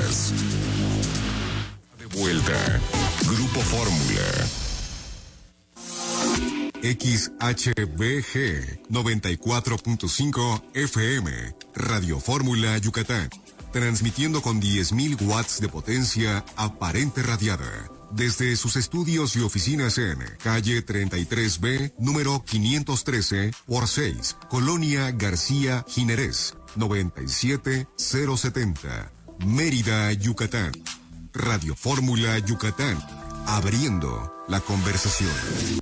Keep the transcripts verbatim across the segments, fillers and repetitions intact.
días. De vuelta, Grupo Fórmula. X H B G noventa y cuatro punto cinco F M, Radio Fórmula Yucatán, transmitiendo con diez mil watts de potencia aparente radiada, desde sus estudios y oficinas en calle treinta y tres B, número quinientos trece por seis, Colonia García Jiménez, noventa y siete mil setenta, Mérida, Yucatán. Radio Fórmula Yucatán, abriendo la conversación.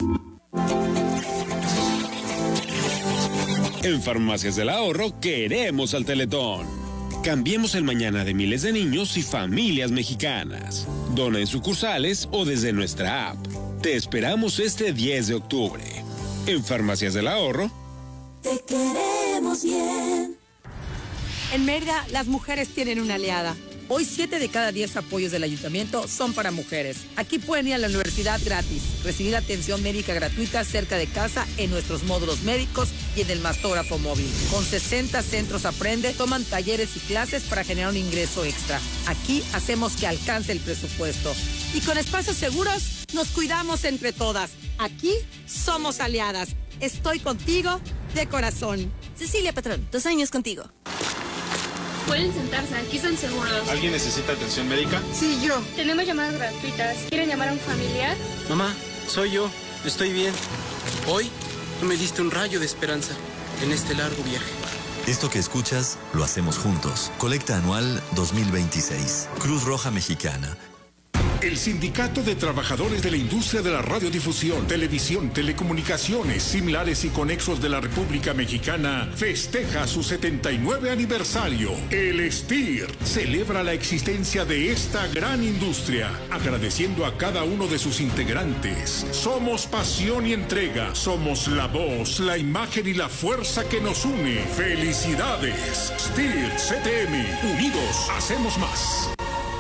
En Farmacias del Ahorro queremos al Teletón. Cambiemos el mañana de miles de niños y familias mexicanas. Dona en sucursales o desde nuestra app. Te esperamos este diez de octubre. En Farmacias del Ahorro. Te queremos bien. En Mérida, las mujeres tienen una aliada. Hoy, siete de cada diez apoyos del ayuntamiento son para mujeres. Aquí pueden ir a la universidad gratis, recibir atención médica gratuita cerca de casa en nuestros módulos médicos y en el mastógrafo móvil. Con sesenta centros Aprende, toman talleres y clases para generar un ingreso extra. Aquí hacemos que alcance el presupuesto. Y con espacios seguros, nos cuidamos entre todas. Aquí somos aliadas. Estoy contigo de corazón. Cecilia Patrón, dos años contigo. Pueden sentarse, aquí están seguros. ¿Alguien necesita atención médica? Sí, yo. Tenemos llamadas gratuitas. ¿Quieren llamar a un familiar? Mamá, soy yo. Estoy bien. Hoy tú me diste un rayo de esperanza en este largo viaje. Esto que escuchas, lo hacemos juntos. Colecta anual dos mil veintiséis. Cruz Roja Mexicana. El Sindicato de Trabajadores de la Industria de la Radiodifusión, Televisión, Telecomunicaciones, Similares y Conexos de la República Mexicana festeja su setenta y nueve aniversario. El S T I R celebra la existencia de esta gran industria, agradeciendo a cada uno de sus integrantes. Somos pasión y entrega, somos la voz, la imagen y la fuerza que nos une. ¡Felicidades! S T I R C T M, unidos hacemos más.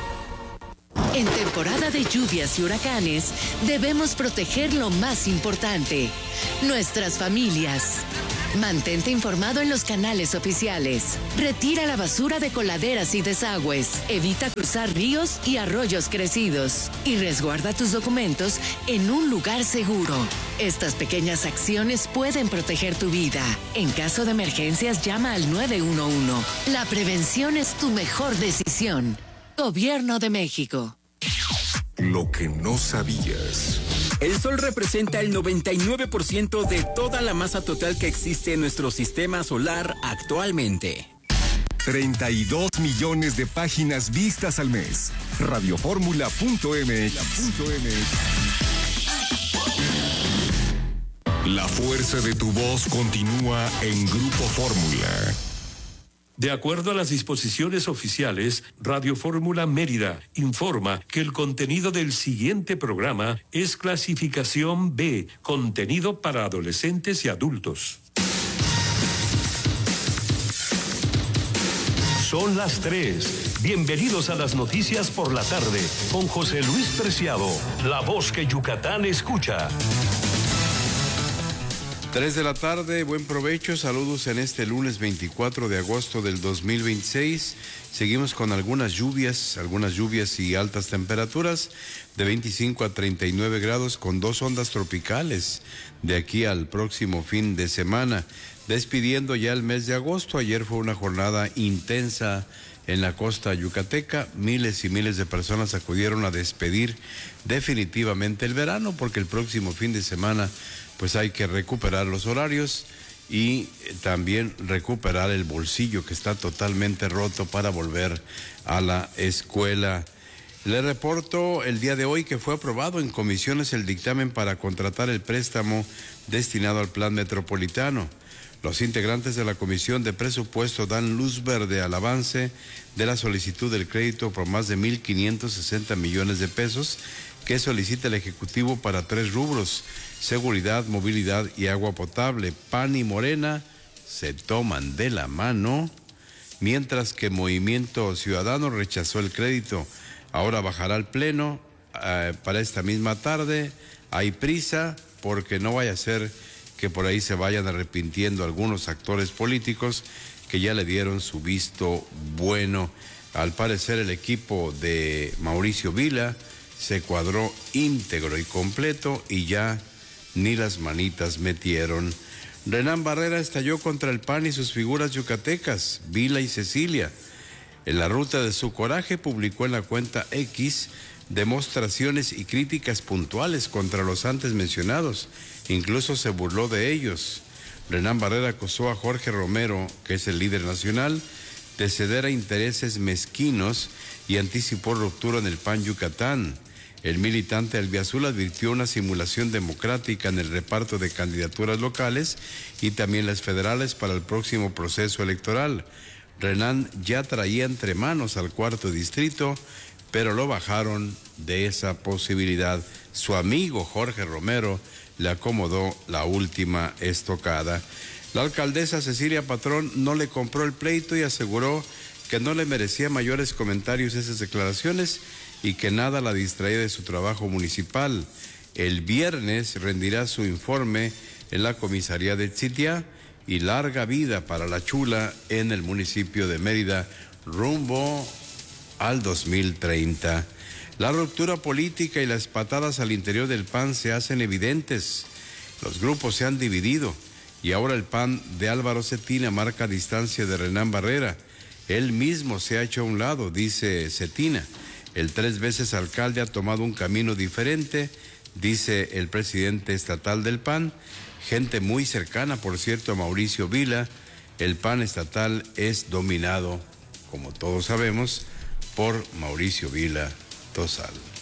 En temporada de lluvias y huracanes, debemos proteger lo más importante, nuestras familias. Mantente informado en los canales oficiales. Retira la basura de coladeras y desagües. Evita cruzar ríos y arroyos crecidos. Y resguarda tus documentos en un lugar seguro. Estas pequeñas acciones pueden proteger tu vida. En caso de emergencias, llama al nueve uno uno. La prevención es tu mejor decisión. Gobierno de México. Lo que no sabías. El Sol representa el noventa y nueve por ciento de toda la masa total que existe en nuestro sistema solar actualmente. treinta y dos millones de páginas vistas al mes. Radioformula punto m x. La fuerza de tu voz continúa en Grupo Fórmula. De acuerdo a las disposiciones oficiales, Radio Fórmula Mérida informa que el contenido del siguiente programa es clasificación B, contenido para adolescentes y adultos. Son las tres. Bienvenidos a las noticias por la tarde con José Luis Preciado, la voz que Yucatán escucha. tres de la tarde, buen provecho, saludos en este lunes veinticuatro de agosto del dos mil veintiséis. Seguimos con algunas lluvias, algunas lluvias y altas temperaturas de veinticinco a treinta y nueve grados con dos ondas tropicales de aquí al próximo fin de semana. Despidiendo ya el mes de agosto, ayer fue una jornada intensa en la costa yucateca, miles y miles de personas acudieron a despedir definitivamente el verano porque el próximo fin de semana pues hay que recuperar los horarios y también recuperar el bolsillo que está totalmente roto para volver a la escuela. Le reporto el día de hoy que fue aprobado en comisiones el dictamen para contratar el préstamo destinado al plan metropolitano. Los integrantes de la Comisión de Presupuesto dan luz verde al avance de la solicitud del crédito por más de mil quinientos sesenta millones de pesos que solicita el Ejecutivo para tres rubros: seguridad, movilidad y agua potable. P A N y Morena se toman de la mano, mientras que Movimiento Ciudadano rechazó el crédito. Ahora bajará al Pleno eh, para esta misma tarde. Hay prisa porque no vaya a ser que por ahí se vayan arrepintiendo algunos actores políticos que ya le dieron su visto bueno. Al parecer el equipo de Mauricio Vila se cuadró íntegro y completo y ya ni las manitas metieron. Renán Barrera estalló contra el P A N y sus figuras yucatecas, Vila y Cecilia. En la ruta de su coraje publicó en la cuenta X demostraciones y críticas puntuales contra los antes mencionados. Incluso se burló de ellos. Renán Barrera acusó a Jorge Romero, que es el líder nacional, de ceder a intereses mezquinos y anticipó ruptura en el P A N Yucatán. El militante albiazul advirtió una simulación democrática en el reparto de candidaturas locales y también las federales para el próximo proceso electoral. Renán ya traía entre manos al cuarto distrito, pero lo bajaron de esa posibilidad. Su amigo Jorge Romero le acomodó la última estocada. La alcaldesa Cecilia Patrón no le compró el pleito y aseguró que no le merecía mayores comentarios esas declaraciones y que nada la distraía de su trabajo municipal. El viernes rendirá su informe en la comisaría de Tzitiá y larga vida para la chula en el municipio de Mérida, rumbo al dos mil treinta. La ruptura política y las patadas al interior del P A N se hacen evidentes. Los grupos se han dividido y ahora el P A N de Álvaro Cetina marca distancia de Renán Barrera. Él mismo se ha hecho a un lado, dice Cetina. El tres veces alcalde ha tomado un camino diferente, dice el presidente estatal del P A N. Gente muy cercana, por cierto, a Mauricio Vila. El P A N estatal es dominado, como todos sabemos, por Mauricio Vila Tosal.